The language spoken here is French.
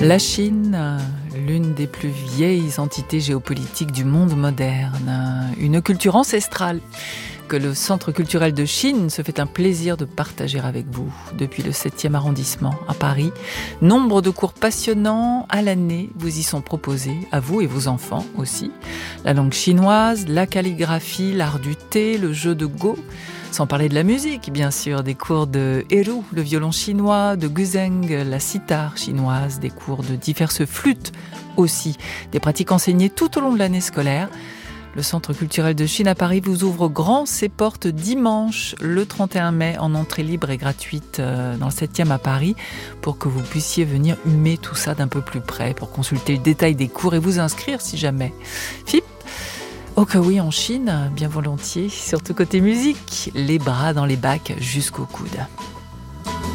La Chine, l'une des plus vieilles entités géopolitiques du monde moderne, une culture ancestrale que le Centre culturel de Chine se fait un plaisir de partager avec vous depuis le 7e arrondissement à Paris. Nombre de cours passionnants à l'année vous y sont proposés, à vous et vos enfants aussi. La langue chinoise, la calligraphie, l'art du thé, le jeu de Go. Sans parler de la musique, bien sûr, des cours de Eru, le violon chinois, de Guzheng, la sitar chinoise, des cours de diverses flûtes aussi, des pratiques enseignées tout au long de l'année scolaire. Le Centre culturel de Chine à Paris vous ouvre grand ses portes dimanche, le 31 mai, en entrée libre et gratuite dans le 7e à Paris, pour que vous puissiez venir humer tout ça d'un peu plus près, pour consulter le détail des cours et vous inscrire si jamais. FIP, oh que oui, en Chine, bien volontiers, surtout côté musique, les bras dans les bacs jusqu'au coude.